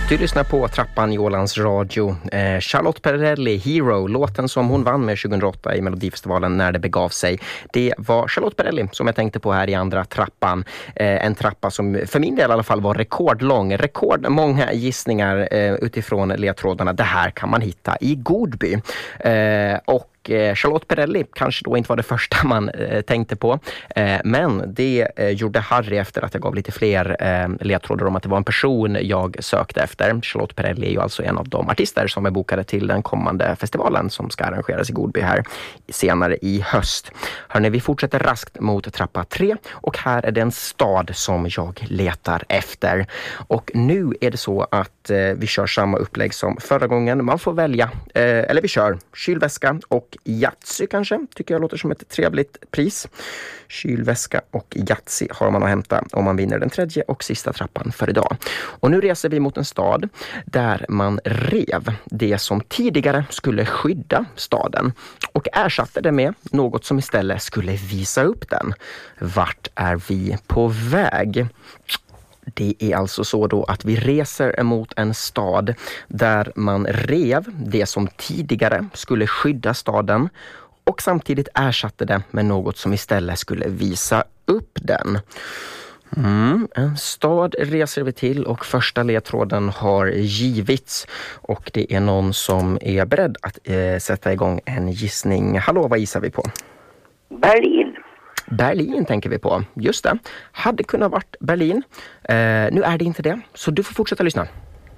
Du lyssnar på Trappan i Ålands Radio. Charlotte Perrelli, Hero, låten som hon vann med 2008 i Melodifestivalen När det begav sig. Det var Charlotte Perrelli som jag tänkte på här i andra trappan. En trappa som för min del i alla fall var rekordlång. Rekordmånga gissningar utifrån ledtrådarna. Det här kan man hitta i Godby. Och Charlotte Perrelli kanske då inte var det första man tänkte på. Men det gjorde Harry efter att jag gav lite fler ledtrådar om att det var en person jag sökte efter. Charlotte Perrelli är ju alltså en av de artister som är bokade till den kommande festivalen som ska arrangeras i Godby här senare i höst. Hörrni, vi fortsätter raskt mot trappa 3 och här är det en stad som jag letar efter. Och nu är det så att vi kör samma upplägg som förra gången. Man får välja, eller vi kör kylväska och Yatzy kanske, tycker jag låter som ett trevligt pris. Kylväska och Yatzy har man att hämta om man vinner den tredje och sista trappan för idag. Och nu reser vi mot en stad där man rev det som tidigare skulle skydda staden och ersatte det med något som istället skulle visa upp den. Vart är vi på väg? Det är alltså så då att vi reser emot en stad där man rev det som tidigare skulle skydda staden och samtidigt ersatte det med något som istället skulle visa upp den. En stad reser vi till och första ledtråden har givits och det är någon som är beredd att sätta igång en gissning. Hallå, vad gissar vi på? Berlin. Berlin tänker vi på. Just det. Hade kunnat varit Berlin. Nu är det inte det. Så du får fortsätta lyssna.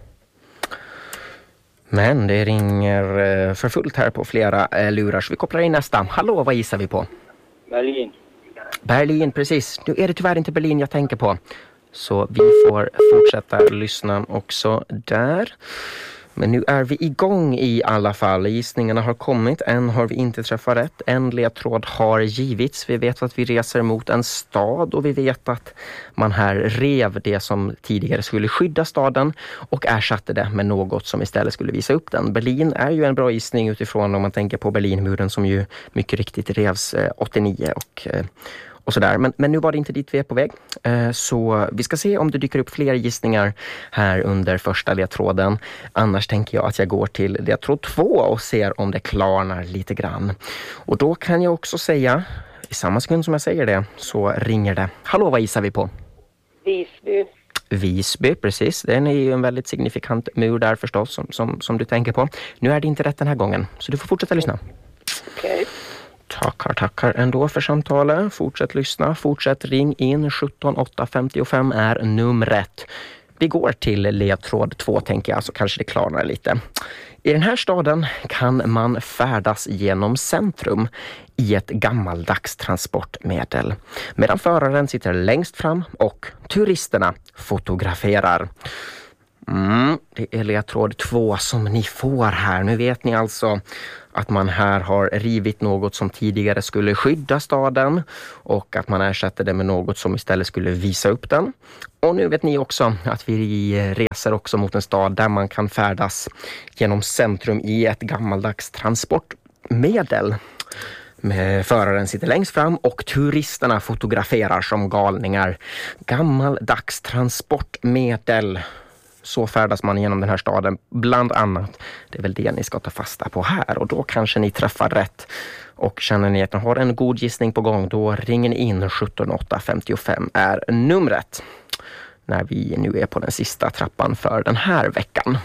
Men det ringer för fullt här på flera lurar. Så vi kopplar in nästa. Hallå, vad gissar vi på? Berlin. Berlin, precis. Nu är det tyvärr inte Berlin jag tänker på. Så vi får fortsätta lyssna också där. Men nu är vi igång i alla fall. Gissningarna har kommit. En har vi inte träffat rätt. En ledtråd har givits. Vi vet att vi reser mot en stad och vi vet att man här rev det som tidigare skulle skydda staden och ersatte det med något som istället skulle visa upp den. Berlin är ju en bra gissning utifrån om man tänker på Berlinmuren som ju mycket riktigt revs 89 och sådär. Men nu var det inte dit vi är på väg. Så vi ska se om det dyker upp fler gissningar här under första ledtråden. Annars tänker jag att jag går till ledtråd 2 och ser om det klarnar lite grann. Och då kan jag också säga, i samma sekund som jag säger det, så ringer det. Hallå, vad gissar vi på? Visby. Visby, precis. Den är ju en väldigt signifikant mur där förstås som du tänker på. Nu är det inte rätt den här gången, så du får fortsätta lyssna. Okej. Tackar ändå för samtalet. Fortsätt lyssna, fortsätt ring in. 17 855 är numret. Vi går till ledtråd 2 tänker jag, så kanske det klarnar lite. I den här staden kan man färdas genom centrum i ett gammaldags transportmedel. Medan föraren sitter längst fram och turisterna fotograferar. Det är ledtråd 2 som ni får här. Nu vet ni alltså att man här har rivit något som tidigare skulle skydda staden och att man ersätter det med något som istället skulle visa upp den. Och nu vet ni också att vi reser också mot en stad där man kan färdas genom centrum i ett gammaldags transportmedel. Föraren sitter längst fram och turisterna fotograferar som galningar. Gammaldags transportmedel. Så färdas man genom den här staden bland annat. Det är väl det ni ska ta fasta på här och då kanske ni träffar rätt. Och känner ni att ni har en god gissning på gång, då ringer ni in. 17 855 är numret. När vi nu är på den sista trappan för den här veckan.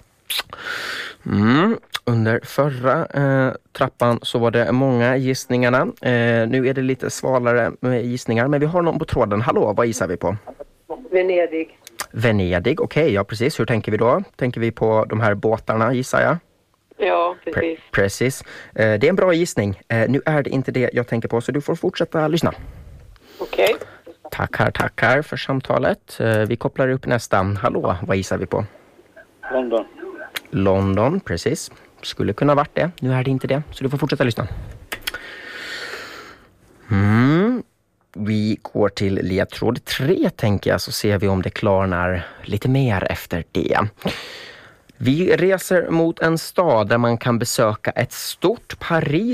Under förra trappan så var det många gissningarna. Nu är det lite svalare med gissningar, men vi har någon på tråden. Hallå, vad gissar vi på? Venedig. Venedig, okej, ja precis. Hur tänker vi då? Tänker vi på de här båtarna, gissar jag? Ja, precis. Precis. Det är en bra gissning. Nu är det inte det jag tänker på, så du får fortsätta lyssna. Okej. Tackar för samtalet. Vi kopplar upp nästa. Hallå, vad gissar vi på? London. London, precis. Skulle kunna varit det. Nu är det inte det, så du får fortsätta lyssna. Vi går till ledtråd 3 tänker jag, så ser vi om det klarnar lite mer efter det. Vi reser mot en stad där man kan besöka ett stort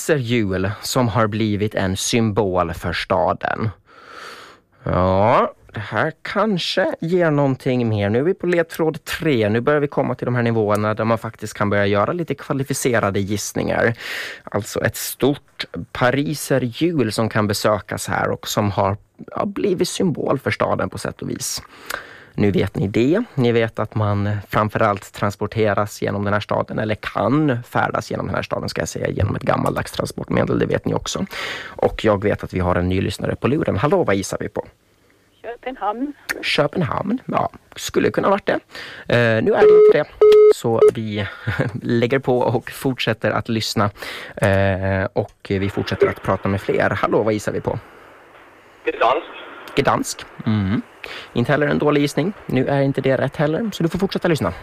pariserhjul som har blivit en symbol för staden. Ja, det här kanske ger någonting mer. Nu är vi på ledtråd 3. Nu börjar vi komma till de här nivåerna där man faktiskt kan börja göra lite kvalificerade gissningar. Alltså ett stort pariserhjul som kan besökas här och som har blivit symbol för staden på sätt och vis. Nu vet ni det. Ni vet att man framförallt transporteras genom den här staden, eller kan färdas genom den här staden ska jag säga, genom ett gammaldags transportmedel, det vet ni också. Och jag vet att vi har en ny lyssnare på luren. Hallå, vad gissar vi på? Köpenhamn. Köpenhamn, ja, skulle kunna varit det. Nu är det inte det. Så vi lägger på och fortsätter att lyssna. Och vi fortsätter att prata med fler. Hallå, vad gissar vi på? Gdansk. Gdansk. Inte heller en dålig gissning. Nu är inte det rätt heller, så du får fortsätta lyssna.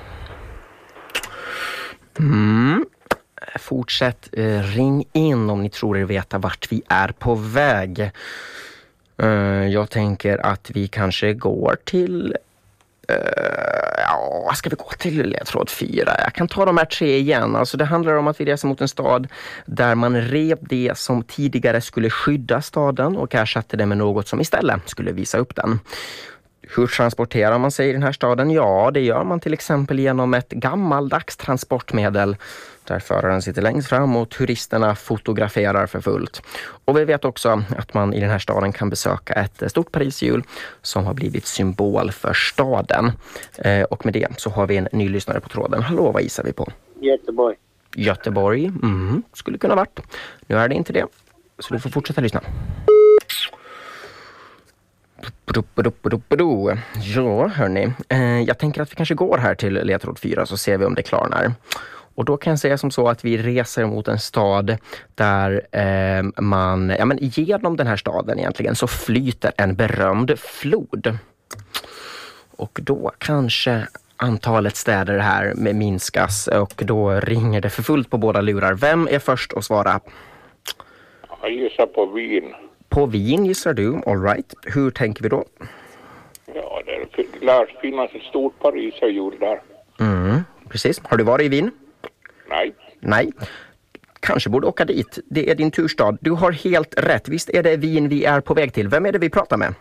Fortsätt ring in om ni tror er veta vart vi är på väg. Jag tänker att vi kanske går till... ska vi gå till ledtråd 4? Jag kan ta de här 3 igen. Alltså det handlar om att vi reser mot en stad där man rev det som tidigare skulle skydda staden och ersatte det med något som istället skulle visa upp den. Hur transporterar man sig i den här staden? Ja, det gör man till exempel genom ett gammaldags transportmedel där föraren sitter längst fram och turisterna fotograferar för fullt. Och vi vet också att man i den här staden kan besöka ett stort pariserhjul som har blivit symbol för staden. Och med det så har vi en ny lyssnare på tråden. Hallå, vad gissar vi på? Göteborg. Göteborg, skulle kunna varit. Nu är det inte det, så du får fortsätta lyssna. Ja, hörni. Jag tänker att vi kanske går här till ledtråd 4 så ser vi om det klarnar. Och då kan jag säga som så att vi reser mot en stad där genom den här staden egentligen så flyter en berömd flod. Och då kanske antalet städer här minskas och då ringer det för fullt på båda lurar. Vem är först att svara? Jag gissar på Wien. På Wien gissar du, all right. Hur tänker vi då? Ja, det lär finnas ett stort pariserhjul där. Precis. Har du varit i Wien? Nej. Kanske borde åka dit. Det är din turstad. Du har helt rätt. Visst är det Wien vi är på väg till. Vem är det vi pratar med?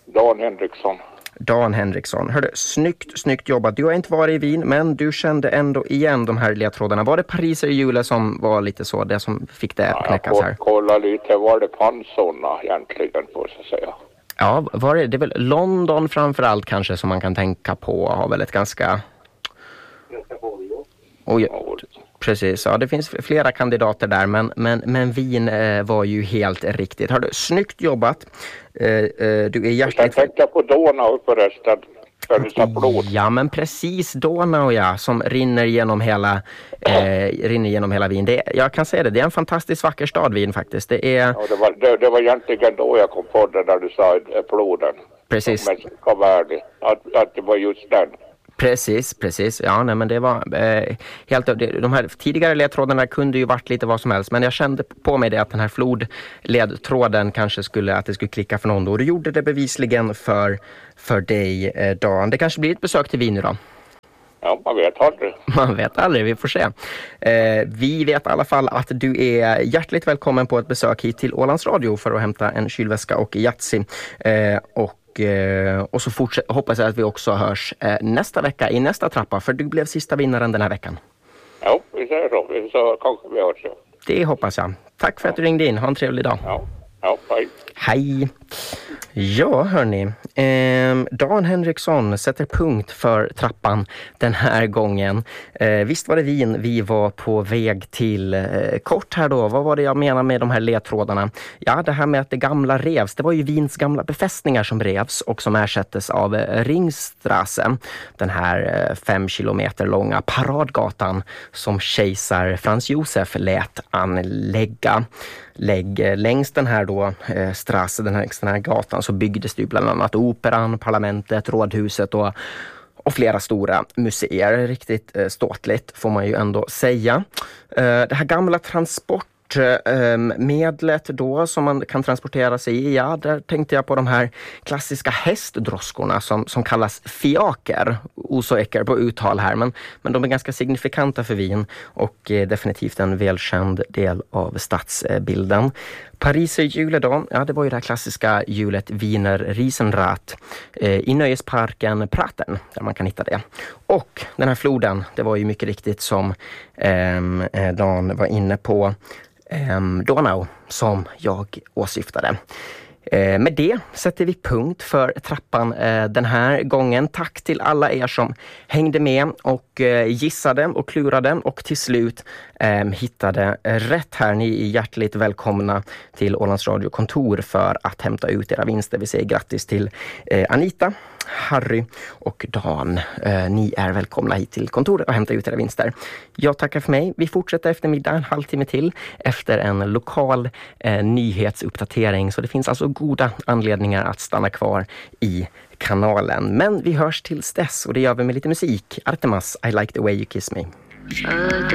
Dan Henriksson. Hörde, snyggt jobbat. Du har inte varit i Wien, men du kände ändå igen de här ledtrådarna. Var det pariserhjulet som var lite så, det som fick det att knäckas här? Jag får kolla lite, var det fanns sådana egentligen, får jag säga. Ja, det är väl London framförallt kanske som man kan tänka på. Har väl ett ganska... Precis, ja, det finns flera kandidater där, men Wien var ju helt riktigt. Har du snyggt jobbat? Du är hjärtligt... Jag tänkte på Donau förresten. Ja, men precis, Donau, ja, som rinner genom hela Wien. Jag kan säga det är en fantastiskt vacker stad, Wien faktiskt. Det är... Ja, det var egentligen då jag kom på det när du sa floden. Precis. Att det var just den. Precis. Ja, nej, men det var helt... De här tidigare ledtrådarna kunde ju varit lite vad som helst, men jag kände på mig det att den här flodledtråden kanske skulle klicka för någon då. Och du gjorde det bevisligen för dig, Dan. Det kanske blir ett besök till Wien nu då? Ja, man vet aldrig. Vi får se. Vi vet i alla fall att du är hjärtligt välkommen på ett besök hit till Ålands Radio för att hämta en kylväska och Yatzy. Och så hoppas jag att vi också hörs nästa vecka i nästa trappa, för du blev sista vinnaren den här veckan. Ja, vi säger så kanske vi hörs. Det hoppas jag. Tack för att du ringde in. Ha en trevlig dag. Ja, hej. Hej. Ja, hörni. Dan Henriksson sätter punkt för trappan den här gången. Visst var det Wien vi var på väg till. Kort här då, vad var det jag menar med de här ledtrådarna? Ja, det här med att det gamla revs. Det var ju Wiens gamla befästningar som revs och som ersättes av Ringstrasse. Den här 5 kilometer långa paradgatan som kejsar Franz Josef lät anlägga. Längs den här då strasse, den här gatan, så byggdes det ju bland annat operan, parlamentet, rådhuset och flera stora museer. Riktigt ståtligt får man ju ändå säga. Det här gamla transportmedlet då som man kan transportera sig i, ja, där tänkte jag på de här klassiska hästdroskorna som kallas fiaker. osäker på uttal här, men de är ganska signifikanta för Wien och definitivt en välkänd del av stadsbilden. Pariser juledag, ja det var ju det här klassiska hjulet Wiener Riesenrad i nöjesparken Praten, där man kan hitta det. Och den här floden, det var ju mycket riktigt som Dan var inne på, Donau som jag åsyftade. Med det sätter vi punkt för trappan den här gången. Tack till alla er som hängde med och gissade och klurade och till slut hittade rätt här. Ni är hjärtligt välkomna till Ålands Radio kontor för att hämta ut era vinster. Vi säger grattis till Anita, Harry och Dan. Ni är välkomna hit till kontoret och hämta ut era vinster. Jag tackar för mig. Vi fortsätter eftermiddag en halvtimme till efter en lokal nyhetsuppdatering. Så det finns alltså goda anledningar att stanna kvar i kanalen. Men vi hörs tills dess och det gör vi med lite musik. Artemas, I like the way you kiss me.